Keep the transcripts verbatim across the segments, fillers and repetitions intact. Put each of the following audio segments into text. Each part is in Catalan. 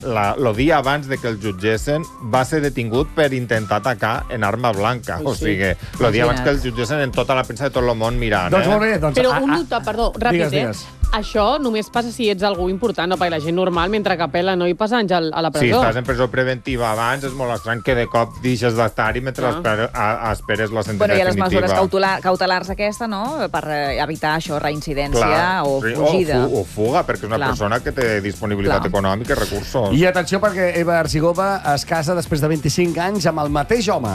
el dia abans de que el jutgessen, va ser detingut per intentar atacar en arma blanca. O sigui, el dia abans que el jutgessen, en tota la premsa de tot el món mirant. Doncs molt bé. Doncs, Però un dubte, perdó, ràpid, digues, digues. eh? Això només passa si ets algú important, no? Perquè la gent normal, mentre que apel·la, no hi passa anys a la presó. Si estàs en presó preventiva abans, és molt estrany que de cop deixes d'estar-hi mentre ah. esperes, a, esperes la sentència bueno, i les definitiva. mesures cautelar, cautelars aquesta, no?, per evitar això, reincidència Clar, o sí, fugida. O, fu, o fuga, perquè és una Clar. persona que té disponibilitat Clar. econòmica i recursos. I atenció, perquè Eva Arcigova es casa després de vint-i-cinc anys amb el mateix home.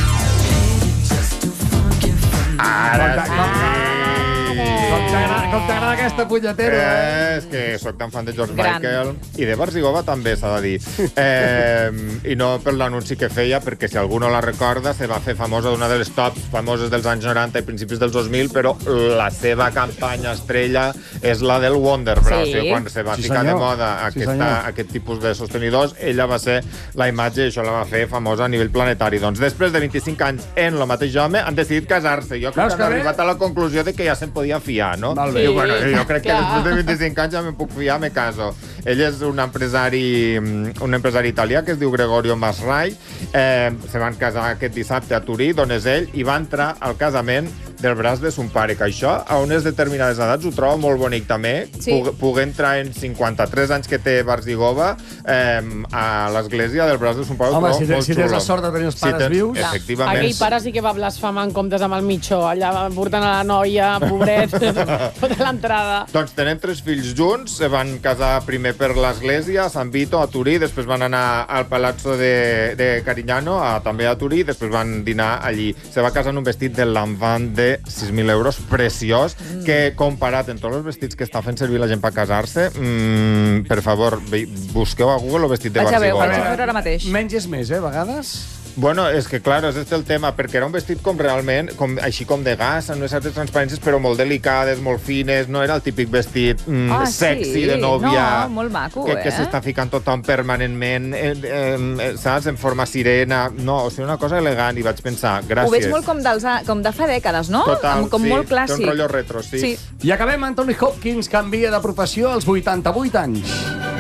Ara sí! Com t'agrada, com t'agrada aquesta punyetera? Eh, és que sóc tan fan de George Gran. Michael i de Barzigova també, s'ha de dir. Eh, I no per l'anunci que feia, perquè si algú no la recorda, se va fer famosa d'una de les tops famoses dels anys noranta i principis dels dos mil, però la seva campanya estrella és la del Wonder Bra. Sí. O sigui, quan se va Sí, ficar senyor. de moda Sí, aquesta, senyor. aquest tipus de sostenidors, ella va ser la imatge, i això la va fer famosa a nivell planetari. Doncs després de vint-i-cinc anys en el mateix home, han decidit casar-se. Jo crec Veus que han que bé? arribat a la conclusió de que ja se'n podia fiar, no? Molt bé. I, bueno, jo crec que Clar. després de vint-i-cinc anys ja me'n puc fiar, me caso. Ell és un empresari, un empresari italià que es diu Gregorio Masrai. Eh, se van casar aquest dissabte a Turí, d'on és ell, i va entrar al casament del braç de son pare, que això a unes determinades edats ho trobo molt bonic també, Sí. Pug, poder entrar en cinquanta-tres anys que té Barzigova eh, a l'església del braç de son pare. Home, ho si, trobo molt si tens xulo. la sort de tenir els pares si tens, vius... Efectivament. Aquell pare sí que va blasfemar en comptes amb el mitjó. Allà portant a la noia, pobret, tota l'entrada. Doncs tenen tres fills junts, se van casar primer per l'església, a San Vito, a Turí, després van anar al Palazzo de, de Carignano, a, també a Turí, després van dinar allí. Se va casar en un vestit de Lanvin de sis mil euros, preciós, mm. que comparat amb tots els vestits que està fent servir la gent per casar-se, mmm, per favor, ve- busqueu a Google el vestit de Vaig a veure, vaig a Barzigova. veure ara mateix. Menys és més, eh, a vegades. Bueno, és que, clar, és este el tema, perquè era un vestit com realment, com, així com de gas, amb unes certes transparències, però molt delicades, molt fines, no era el típic vestit mm, Ah, sexy sí? de nòvia. No, molt maco, que, eh? que s'està ficant tothom permanentment, eh, eh, saps, en forma sirena. No, o sigui, una cosa elegant, i vaig pensar, gràcies. Ho veig molt com, dels, a- com de fa dècades, no? Total, Com, com sí, molt té clàssic. un rotllo retro, sí. Sí. I acabem, Anthony Hopkins canvia de professió als vuitanta-vuit anys.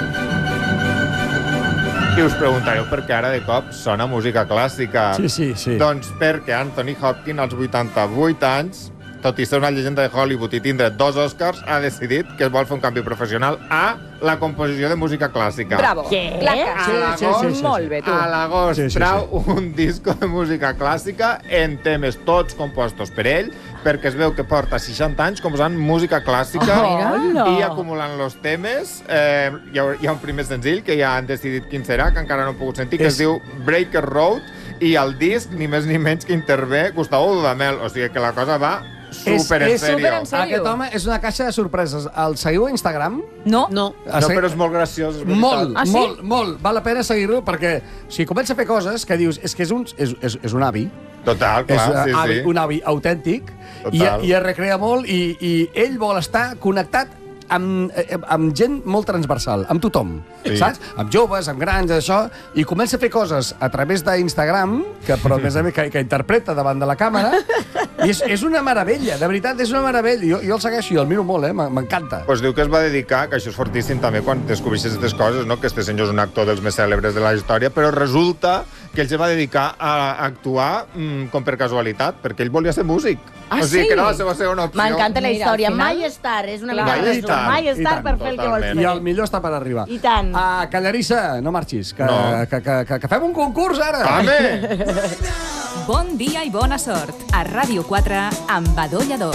I us preguntareu per què ara de cop sona música clàssica. Sí, sí, sí. Doncs perquè Anthony Hopkins, als vuitanta-vuit anys, tot i ser una llegenda de Hollywood i tindre dos Oscars, ha decidit que es vol fer un canvi professional a la composició de música clàssica. Bravo. Què? Placa. Sí, sí, sí, sí, sí. Molt bé, tu. A l'agost Sí, sí, sí. trau un disco de música clàssica en temes tots compostos per ell, perquè es veu que porta seixanta anys composant música clàssica Hola. i acumulant los temes. Eh, hi, ha, hi ha un primer senzill que ja han decidit quin serà, que encara no he pogut sentir, que És- es diu Breaker Road, i al disc, ni més ni menys que intervé Gustavo Dudamel. O sigui que la cosa va super en és, sèrio. super en sèrio. Aquest home és una caixa de sorpreses. El seguiu a Instagram? No? No. No, però és molt graciós, és veritat. Molt, Ah, sí? molt, molt. Val la pena seguir-lo perquè si comença a fer coses que dius és que és un, és, és, és un avi, Total, és clar, sí, avi, sí. un avi autèntic i, Total. i es recrea molt i, i ell vol estar connectat amb, eh, amb gent molt transversal, amb tothom, Sí. saps? Amb joves, amb grans, això, i comença a fer coses a través d'Instagram, que però a més a més que, que interpreta davant de la càmera, i és, és una meravella, de veritat, és una meravella. Jo, jo el segueixo i el miro molt, eh? M'encanta. Pues diu que es va dedicar, que això és fortíssim també quan descobreixes aquestes coses, no? Que este senyor és un actor dels més cèlebres de la història, però resulta que ell se va dedicar a actuar mm, com per casualitat, perquè ell volia ser músic. Ah, o sigui sí? que era la seva segona opció. M'encanta la Mira, història. al final- Mai és tard, és una Clar. mica Mai és resum. tard. Mai és I tard tant, per fer el que vols totalment. I fer. el millor està per arribar. I tant. Ah, Callarissa, no marxis, que, No. que, que, que, que fem un concurs ara. Home! Bon dia i bona sort. A Ràdio quatre amb Badó Lladó.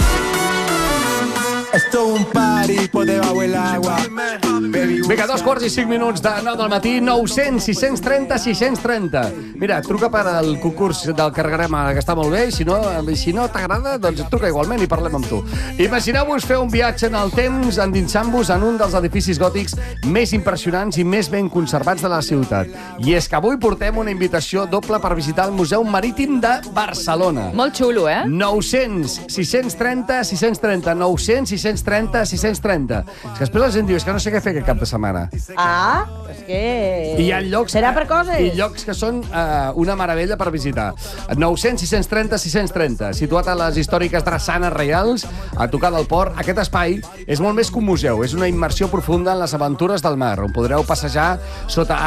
Esto es un party por debajo del agua. Baby, Vinga, dos quarts i cinc minuts de nou del matí, nou-cents, sis-cents trenta, sis-cents trenta. Mira, truca per al concurs del Carregarem, que està molt bé, i si no, si no t'agrada, doncs truca igualment i parlem amb tu. Imagineu-vos fer un viatge en el temps endinsant-vos en un dels edificis gòtics més impressionants i més ben conservats de la ciutat. I és que avui portem una invitació doble per visitar el Museu Marítim de Barcelona. Molt xulo, eh? nou-cents, sis-cents trenta, sis-cents trenta, nou-cents, sis trenta, sis trenta. És que després la gent diu, és que no sé què fer aquest cap de setmana. Ah, és que... I hi ha llocs... Serà per coses? I llocs que són uh, una meravella per visitar. nou cents, sis trenta, sis trenta. Situat a les històriques drassanes reials, a tocar del port, aquest espai és molt més que un museu. És una immersió profunda en les aventures del mar, on podreu passejar sota